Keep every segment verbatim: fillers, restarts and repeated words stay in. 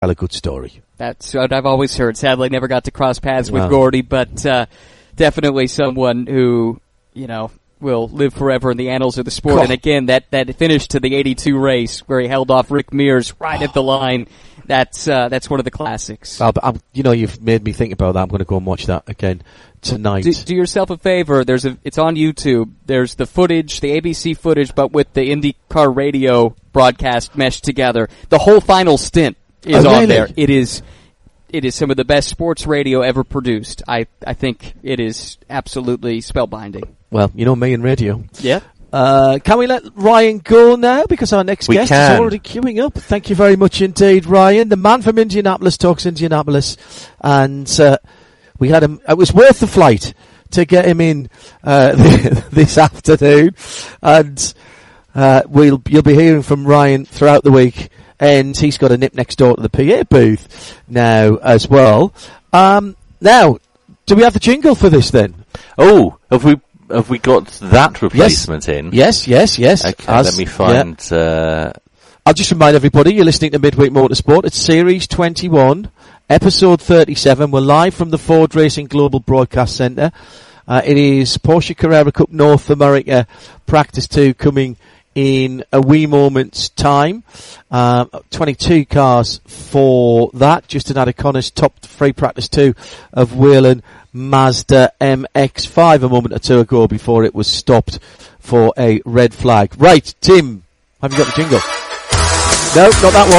a good story. That's what I've always heard. Sadly, never got to cross paths with Wow. Gordy, but uh, definitely someone who, you know, will live forever in the annals of the sport. Oh. And again, that, that finish to the eighty-two race where he held off Rick Mears right at the line, that's uh, that's one of the classics. I'll, I'll, you know, you've made me think about that. I'm going to go and watch that again tonight. Do, do yourself a favor. There's a. It's on YouTube. There's the footage, the A B C footage, but with the IndyCar radio broadcast meshed together. The whole final stint is Oh, on really? there. It is. It is some of the best sports radio ever produced. I I think it is absolutely spellbinding. Well, you know me and radio. Yeah. Uh, can we let Ryan go now? Because our next We guest can. is already queuing up. Thank you very much indeed, Ryan. The man from Indianapolis talks Indianapolis. And uh, we had him. It was worth the flight to get him in uh, this afternoon. And uh, we'll you'll be hearing from Ryan throughout the week. And he's got a nip next door to the P A booth now as well. Um, now, do we have the jingle for this then? Oh, have we have we got that replacement yes. in? Yes, yes, yes. Okay, As, let me find. Yeah. Uh, I'll just remind everybody, you're listening to Midweek Motorsport. It's Series twenty-one, Episode thirty-seven. We're live from the Ford Racing Global Broadcast Centre. Uh, it is Porsche Carrera Cup North America Practice two coming in a wee moment's time. Um, twenty-two cars for that. Justin Adaconis topped free practice two of Whelen Mazda M X five a moment or two ago before it was stopped for a red flag. Right, Tim, have you got the jingle? No, not that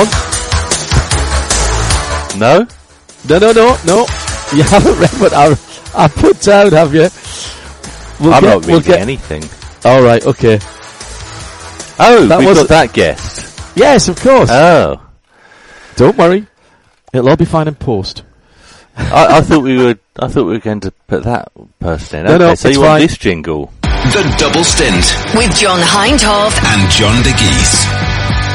one. no? No, no, no, no. You haven't read what I, I put down, have you? We'll I'm get, not reading we'll get, anything. All right, okay. Oh, That we've was- got that guest. Yes, of course. Oh. Don't worry. It'll all be fine in post. I, I thought we were. I thought we were going to put that person in. No, okay, no, so it's you want fine. this jingle? The Double Stint With John Hindhaugh and John De Geese.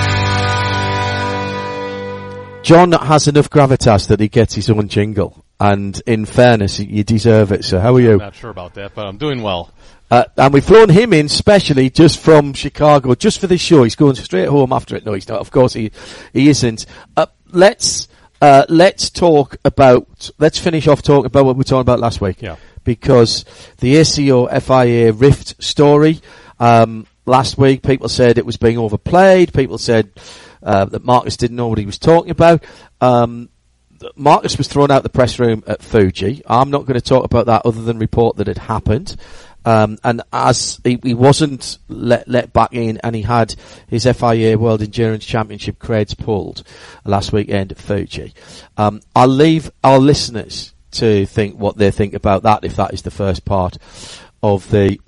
John has enough gravitas that he gets his own jingle. And in fairness, you deserve it. So how are you? I'm not sure about that, but I'm doing well. Uh, and we've flown him in specially just from Chicago, just for this show. He's going straight home after it. No, he's not. Of course, he he isn't. Uh, let's uh, let's talk about. Let's finish off talking about what we were talking about last week. Yeah. Because the A C O F I A Rift story um, last week, people said it was being overplayed. People said uh, that Marcus didn't know what he was talking about. Um, Marcus was thrown out the press room at Fuji. I'm not going to talk about that other than report that it happened. Um, and as he, he wasn't let, let back in, and he had his F I A World Endurance Championship creds pulled last weekend at Fuji. Um, I'll leave our listeners to think what they think about that, if that is the first part of the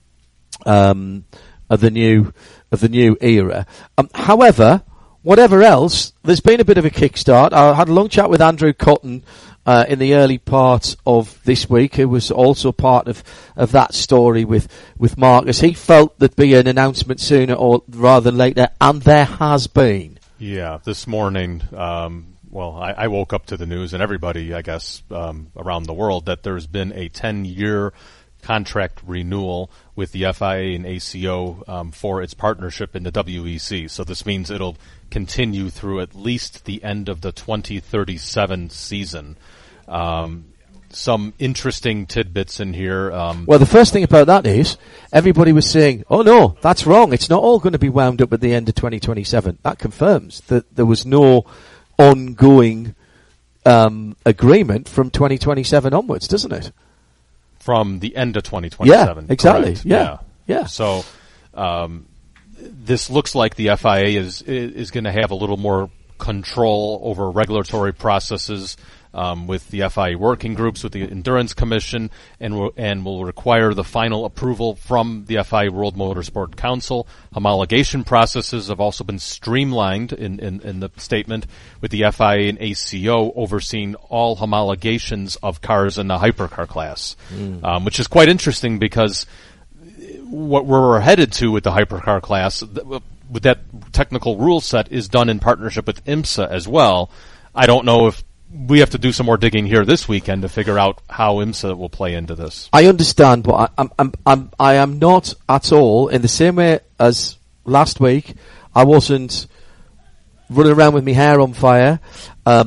um, of the new of the new era. Um, however, whatever else, there's been a bit of a kickstart. I had a long chat with Andrew Cotton uh, in the early part of this week, who was also part of, of that story with, with Marcus. He felt there'd be an announcement sooner or rather than later, and there has been. Yeah, this morning, um, well, I, I woke up to the news, and everybody, I guess, um, around the world, that there's been a ten-year contract renewal with the F I A and A C O um, for its partnership in the W E C. So this means it'll continue through at least the end of the twenty thirty-seven season. Um, some interesting tidbits in here. Um, Well, the first thing about that is everybody was saying, oh no, that's wrong. It's not all going to be wound up at the end of twenty twenty-seven. That confirms that there was no ongoing um, agreement from twenty twenty-seven onwards, doesn't it? From the end of twenty twenty-seven. Yeah, exactly. Correct. Yeah. Yeah. So, um, this looks like the F I A is is going to have a little more control over regulatory processes um, with the F I A working groups, with the Endurance Commission, and will, and will require the final approval from the F I A World Motorsport Council. Homologation processes have also been streamlined in, in, in the statement, with the F I A and A C O overseeing all homologations of cars in the hypercar class, mm. um, which is quite interesting because what we're headed to with the hypercar class, with that technical rule set, is done in partnership with IMSA as well. I don't know if we have to do some more digging here this weekend to figure out how IMSA will play into this. I understand, but I, I'm, I'm, I'm, I am not at all in the same way as last week. I wasn't running around with my hair on fire. Um,